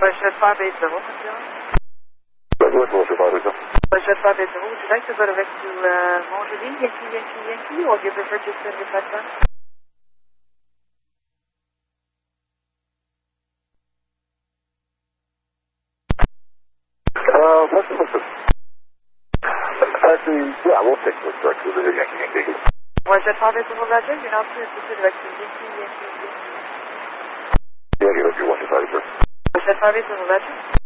Budget 580, monsieur. Budget 580. Budget 580, would you like to go direct to Montjoly, Yankee, or do you prefer to send your platform? Listen. Actually, yeah, we'll take this direct to the Yankee. Budget 580, Roger, you're now clear to direct to Yankee. Yeah, you want to try to. Budget 580, Roger.